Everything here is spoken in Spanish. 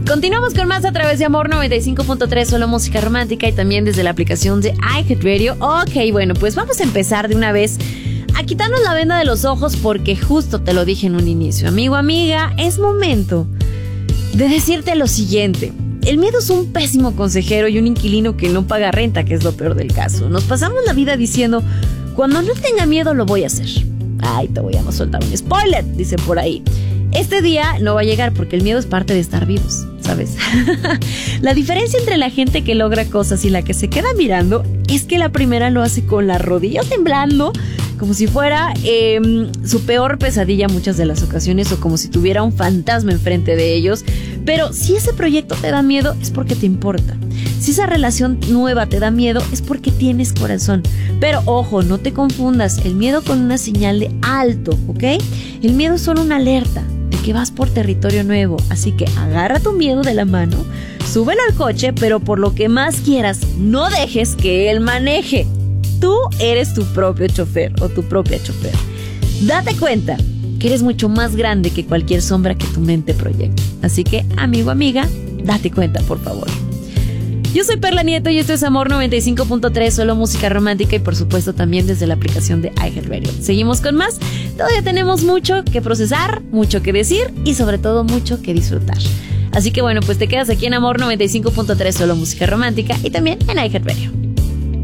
Continuamos con más a través de Amor 95.3, solo música romántica, y también desde la aplicación de iHeartRadio. Ok, bueno, pues vamos a empezar de una vez a quitarnos la venda de los ojos, porque justo te lo dije en un inicio. Amigo, amiga, es momento de decirte lo siguiente. El miedo es un pésimo consejero y un inquilino que no paga renta, que es lo peor del caso. Nos pasamos la vida diciendo, cuando no tenga miedo lo voy a hacer. Ay, te voy a soltar un spoiler, dice por ahí. Este día no va a llegar porque el miedo es parte de estar vivos, ¿sabes? La diferencia entre la gente que logra cosas y la que se queda mirando es que la primera lo hace con las rodillas temblando, como si fuera su peor pesadilla muchas de las ocasiones, o como si tuviera un fantasma enfrente de ellos. Pero si ese proyecto te da miedo, es porque te importa. Si esa relación nueva te da miedo, es porque tienes corazón. Pero ojo, no te confundas el miedo con una señal de alto, ¿ok? El miedo es solo una alerta de que vas por territorio nuevo. Así que agarra tu miedo de la mano, súbelo al coche, pero por lo que más quieras, no dejes que él maneje. Tú eres tu propio chofer o tu propia chofer. Date cuenta que eres mucho más grande que cualquier sombra que tu mente proyecte. Así que, amigo, amiga, date cuenta, por favor. Yo soy Perla Nieto y esto es Amor 95.3, solo música romántica, y por supuesto también desde la aplicación de iHeartRadio. Seguimos con más. Todavía tenemos mucho que procesar, mucho que decir y sobre todo mucho que disfrutar. Así que bueno, pues te quedas aquí en Amor 95.3, solo música romántica, y también en iHeartRadio.